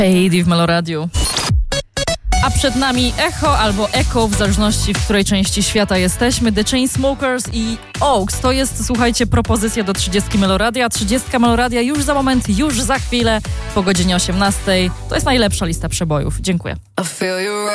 Heidi w Meloradiu. A przed nami Echo albo Echo, w zależności w której części świata jesteśmy. The Chainsmokers i Oaks. To jest, słuchajcie, propozycja do 30 Meloradia. 30 Meloradia już za moment, już za chwilę, po godzinie 18. To jest najlepsza lista przebojów. Dziękuję.